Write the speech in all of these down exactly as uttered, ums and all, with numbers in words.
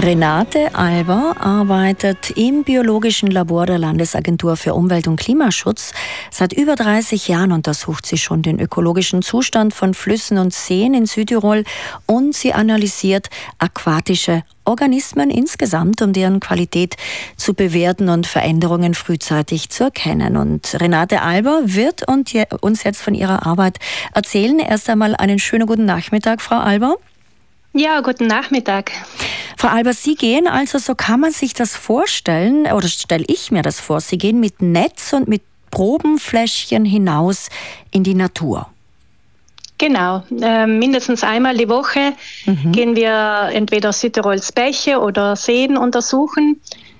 Renate Alber arbeitet im biologischen Labor der Landesagentur für Umwelt- und Klimaschutz. Seit über dreißig Jahren untersucht sie schon den ökologischen Zustand von Flüssen und Seen in Südtirol und sie analysiert aquatische Organismen insgesamt, um deren Qualität zu bewerten und Veränderungen frühzeitig zu erkennen. Und Renate Alber wird uns jetzt von ihrer Arbeit erzählen. Erst einmal einen schönen guten Nachmittag, Frau Alber. Ja, guten Nachmittag. Frau Alber, Sie gehen also, so kann man sich das vorstellen, oder stelle ich mir das vor, Sie gehen mit Netz und mit Probenfläschchen hinaus in die Natur. Genau, äh, mindestens einmal die Woche mhm. gehen wir entweder Südtirols Bäche oder Seen untersuchen.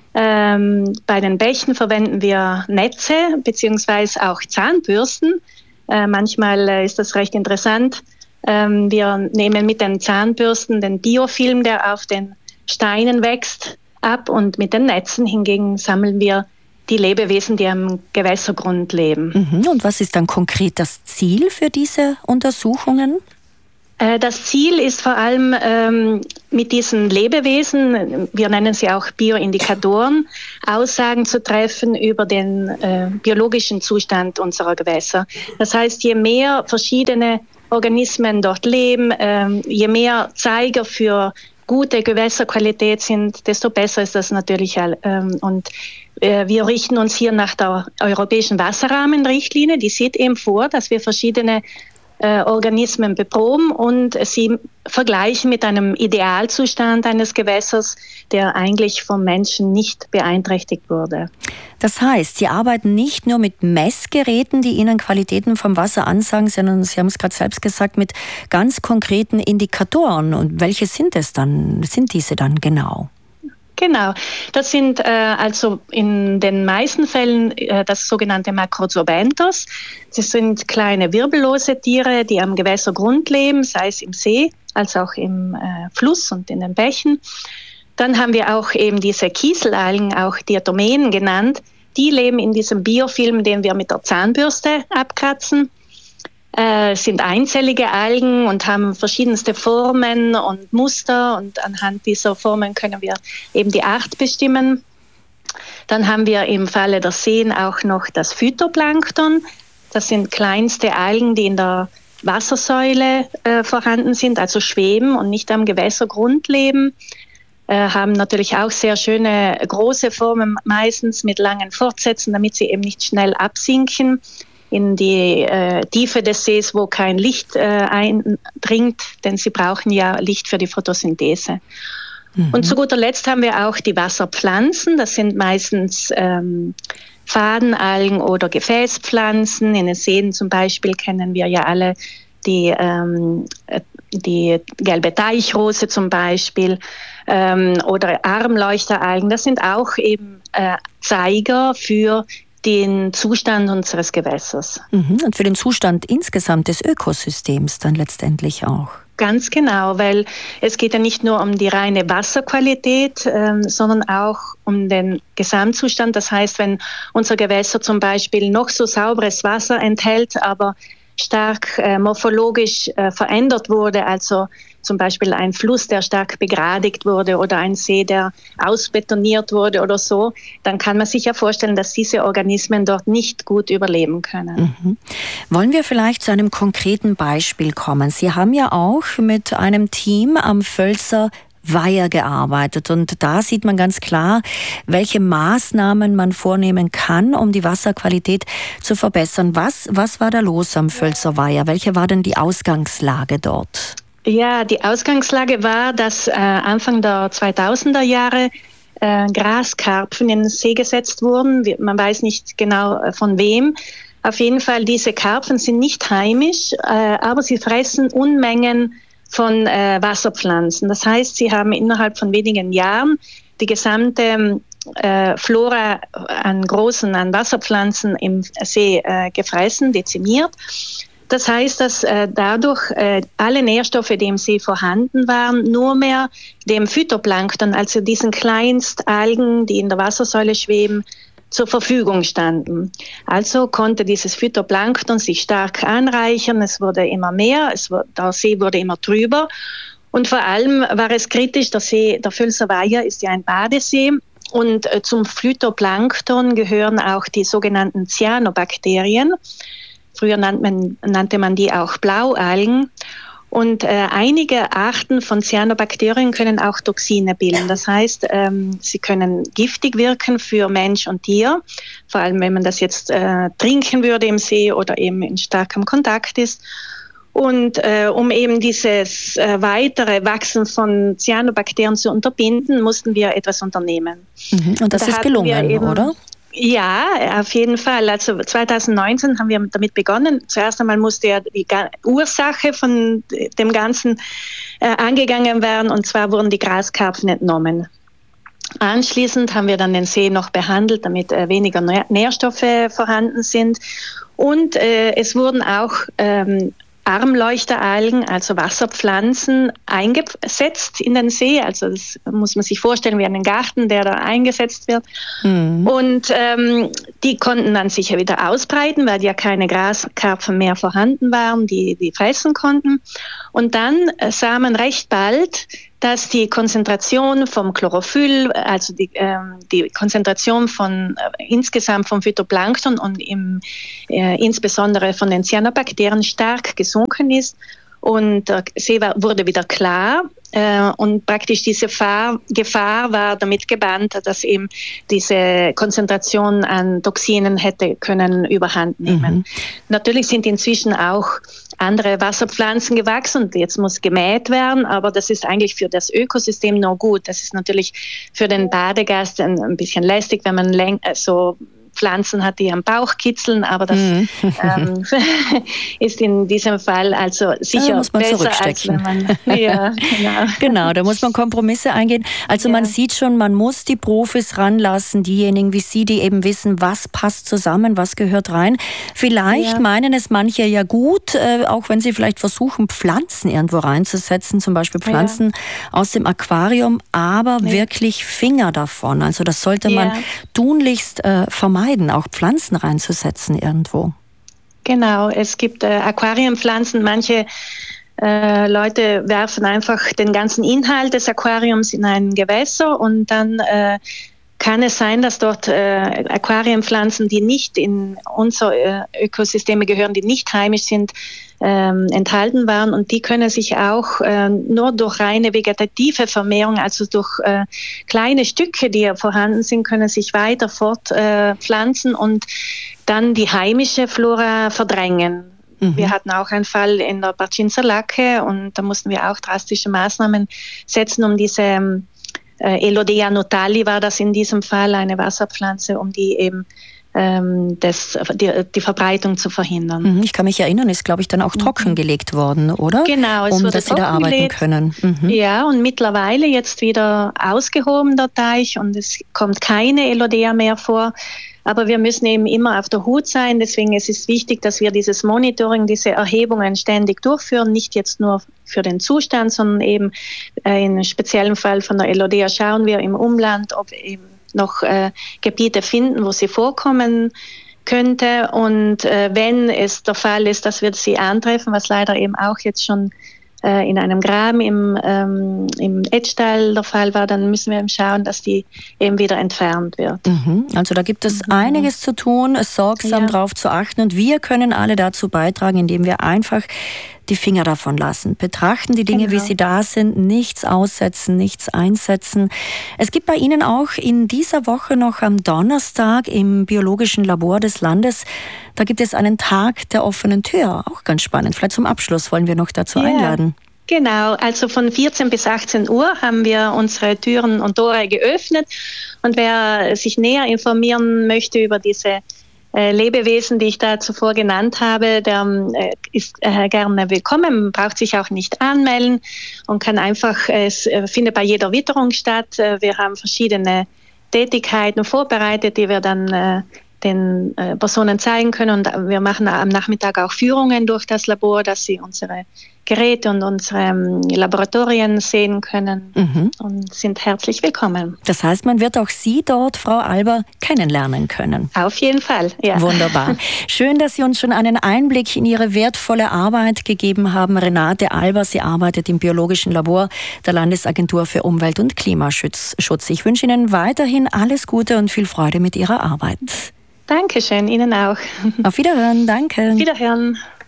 Ähm, bei den Bächen verwenden wir Netze beziehungsweise auch Zahnbürsten. Äh, manchmal äh, ist das recht interessant. Ähm, wir nehmen mit den Zahnbürsten den Biofilm, der auf den Steinen wächst, ab, und mit den Netzen hingegen sammeln wir die Lebewesen, die am Gewässergrund leben. Mhm. Und was ist dann konkret das Ziel für diese Untersuchungen? Äh, das Ziel ist vor allem ähm, mit diesen Lebewesen, wir nennen sie auch Bioindikatoren, Aussagen zu treffen über den äh, biologischen Zustand unserer Gewässer. Das heißt, je mehr verschiedene Organismen dort leben, ähm, je mehr Zeiger für gute Gewässerqualität sind, desto besser ist das natürlich. Ähm, und äh, wir richten uns hier nach der Europäischen Wasserrahmenrichtlinie. Die sieht eben vor, dass wir verschiedene äh, Organismen beproben und sie vergleichen mit einem Idealzustand eines Gewässers, der eigentlich vom Menschen nicht beeinträchtigt wurde. Das heißt, Sie arbeiten nicht nur mit Messgeräten, die Ihnen Qualitäten vom Wasser ansagen, sondern Sie haben es gerade selbst gesagt, mit ganz konkreten Indikatoren. Und welche sind es dann? Sind diese dann genau? Genau, das sind äh, also in den meisten Fällen äh, das sogenannte Macrozoobentos. Das sind kleine wirbellose Tiere, die am Gewässergrund leben, sei es im See als auch im äh, Fluss und in den Bächen. Dann haben wir auch eben diese Kieselalgen, auch Diatomeen genannt. Die leben in diesem Biofilm, den wir mit der Zahnbürste abkratzen. Äh, sind einzellige Algen und haben verschiedenste Formen und Muster, und anhand dieser Formen können wir eben die Art bestimmen. Dann haben wir im Falle der Seen auch noch das Phytoplankton. Das sind kleinste Algen, die in der Wassersäule äh, vorhanden sind, also schweben und nicht am Gewässergrund leben. Äh, haben natürlich auch sehr schöne große Formen, meistens mit langen Fortsätzen, damit sie eben nicht schnell absinken in die äh, Tiefe des Sees, wo kein Licht äh, eindringt, denn sie brauchen ja Licht für die Photosynthese. Mhm. Und zu guter Letzt haben wir auch die Wasserpflanzen. Das sind meistens ähm, Fadenalgen oder Gefäßpflanzen. In den Seen zum Beispiel kennen wir ja alle die, ähm, die gelbe Teichrose zum Beispiel ähm, oder Armleuchteralgen. Das sind auch eben äh, Zeiger für den Zustand unseres Gewässers. Mhm. Und für den Zustand insgesamt des Ökosystems dann letztendlich auch. Ganz genau, weil es geht ja nicht nur um die reine Wasserqualität, ähm, sondern auch um den Gesamtzustand. Das heißt, wenn unser Gewässer zum Beispiel noch so sauberes Wasser enthält, aber stark äh, morphologisch äh, verändert wurde, also zum Beispiel ein Fluss, der stark begradigt wurde oder ein See, der ausbetoniert wurde oder so, dann kann man sich ja vorstellen, dass diese Organismen dort nicht gut überleben können. Mhm. Wollen wir vielleicht zu einem konkreten Beispiel kommen? Sie haben ja auch mit einem Team am Völzer Weiher gearbeitet, und da sieht man ganz klar, welche Maßnahmen man vornehmen kann, um die Wasserqualität zu verbessern. Was, was war da los am Völzer Weiher? Welche war denn die Ausgangslage dort? Ja, die Ausgangslage war, dass äh, Anfang der zweitausender Jahre äh, Graskarpfen in den See gesetzt wurden. Man weiß nicht genau äh, von wem. Auf jeden Fall, diese Karpfen sind nicht heimisch, äh, aber sie fressen Unmengen von äh, Wasserpflanzen. Das heißt, sie haben innerhalb von wenigen Jahren die gesamte äh, Flora an großen, an Wasserpflanzen im See äh, gefressen, dezimiert. Das heißt, dass äh, dadurch äh, alle Nährstoffe, die im See vorhanden waren, nur mehr dem Phytoplankton, also diesen Kleinstalgen, die in der Wassersäule schweben, zur Verfügung standen. Also konnte dieses Phytoplankton sich stark anreichern, es wurde immer mehr, es wurde, der See wurde immer trüber, Und vor allem war es kritisch, der See, der Völser Weiher ist ja ein Badesee und äh, zum Phytoplankton gehören auch die sogenannten Cyanobakterien. Früher nannte man, nannte man die auch Blaualgen. Und äh, einige Arten von Cyanobakterien können auch Toxine bilden. Das heißt, ähm, sie können giftig wirken für Mensch und Tier, vor allem wenn man das jetzt äh, trinken würde im See oder eben in starkem Kontakt ist. Und äh, um eben dieses äh, weitere Wachsen von Cyanobakterien zu unterbinden, mussten wir etwas unternehmen. Mhm. Und das da ist gelungen, eben, oder? Ja, auf jeden Fall. Also zwanzig neunzehn haben wir damit begonnen. Zuerst einmal musste ja die Ursache von dem Ganzen äh, angegangen werden, und zwar wurden die Graskarpfen entnommen. Anschließend haben wir dann den See noch behandelt, damit äh, weniger Nährstoffe vorhanden sind. Und äh, es wurden auch ähm, Armleuchteralgen, also Wasserpflanzen, eingesetzt in den See. Also das muss man sich vorstellen wie einen Garten, der da eingesetzt wird. Mhm. Und ähm, die konnten dann sicher wieder ausbreiten, weil ja keine Graskarpfen mehr vorhanden waren, die die fressen konnten. Und dann äh, sah man recht bald, dass die Konzentration vom Chlorophyll, also die, ähm, die Konzentration von äh, insgesamt vom Phytoplankton und im, äh, insbesondere von den Cyanobakterien stark gesunken ist. Und der See war, wurde wieder klar äh, und praktisch diese Fahr, Gefahr war damit gebannt, dass eben diese Konzentration an Toxinen hätte können überhand nehmen. Mhm. Natürlich sind inzwischen auch andere Wasserpflanzen gewachsen und jetzt muss gemäht werden, aber das ist eigentlich für das Ökosystem nur gut. Das ist natürlich für den Badegast ein, ein bisschen lästig, wenn man läng- so Pflanzen hat, die am Bauch kitzeln, aber das mm. ähm, ist in diesem Fall also sicher da muss man besser, zurückstecken. als wenn man, ja, genau. Genau, da muss man Kompromisse eingehen. Also ja. Man sieht schon, man muss die Profis ranlassen, diejenigen wie Sie, die eben wissen, was passt zusammen, was gehört rein. Vielleicht ja. meinen es manche ja gut, äh, auch wenn sie vielleicht versuchen, Pflanzen irgendwo reinzusetzen, zum Beispiel Pflanzen ja. aus dem Aquarium, aber ja. wirklich Finger davon. Also das sollte man ja. tunlichst äh, vermeiden, auch Pflanzen reinzusetzen irgendwo. Genau, es gibt äh, Aquariumpflanzen, manche äh, Leute werfen einfach den ganzen Inhalt des Aquariums in ein Gewässer und dann äh, kann es sein, dass dort äh, Aquariumpflanzen, die nicht in unsere äh, Ökosysteme gehören, die nicht heimisch sind, ähm, enthalten waren, und die können sich auch äh, nur durch reine vegetative Vermehrung, also durch äh, kleine Stücke, die vorhanden sind, können sich weiter fortpflanzen äh, und dann die heimische Flora verdrängen. Mhm. Wir hatten auch einen Fall in der Barcinzer Lacke und da mussten wir auch drastische Maßnahmen setzen, um diese äh, Elodea notali war das in diesem Fall, eine Wasserpflanze, um die eben ähm, das, die, die Verbreitung zu verhindern. Ich kann mich erinnern, ist, glaube ich, dann auch mhm. trockengelegt worden, oder? Genau, es um wurde dass sie da arbeiten können. Mhm. Ja, und mittlerweile jetzt wieder ausgehoben der Teich und es kommt keine Elodea mehr vor. Aber wir müssen eben immer auf der Hut sein. Deswegen ist es wichtig, dass wir dieses Monitoring, diese Erhebungen ständig durchführen. Nicht jetzt nur für den Zustand, sondern eben äh, in einem speziellen Fall von der Elodea schauen wir im Umland, ob eben noch äh, Gebiete finden, wo sie vorkommen könnte. Und äh, wenn es der Fall ist, dass wir sie antreffen, was leider eben auch jetzt schon äh, in einem Graben im, ähm, im Etschtal der Fall war, dann müssen wir eben schauen, dass die eben wieder entfernt wird. Mhm. Also da gibt es mhm. einiges zu tun, sorgsam ja. darauf zu achten, und wir können alle dazu beitragen, indem wir einfach die Finger davon lassen. Betrachten die Dinge, genau. wie sie da sind, nichts aussetzen, nichts einsetzen. Es gibt bei Ihnen auch in dieser Woche noch am Donnerstag im Biologischen Labor des Landes, da gibt es einen Tag der offenen Tür. Auch ganz spannend. Vielleicht zum Abschluss wollen wir noch dazu ja. einladen. Genau, also von vierzehn bis achtzehn Uhr haben wir unsere Türen und Tore geöffnet. Und wer sich näher informieren möchte über diese Äh, Lebewesen, die ich da zuvor genannt habe, der äh, ist äh, gerne willkommen, braucht sich auch nicht anmelden und kann einfach, äh, es äh, findet bei jeder Witterung statt. Äh, wir haben verschiedene Tätigkeiten vorbereitet, die wir dann äh, den äh, Personen zeigen können, und wir machen am Nachmittag auch Führungen durch das Labor, dass sie unsere Geräte und unsere ähm, Laboratorien sehen können Mhm. und sind herzlich willkommen. Das heißt, man wird auch Sie dort, Frau Alber, kennenlernen können. Auf jeden Fall, ja. Wunderbar. Schön, dass Sie uns schon einen Einblick in Ihre wertvolle Arbeit gegeben haben. Renate Alber, sie arbeitet im biologischen Labor der Landesagentur für Umwelt- und Klimaschutz. Ich wünsche Ihnen weiterhin alles Gute und viel Freude mit Ihrer Arbeit. Dankeschön, Ihnen auch. Auf Wiederhören, danke. Wiederhören.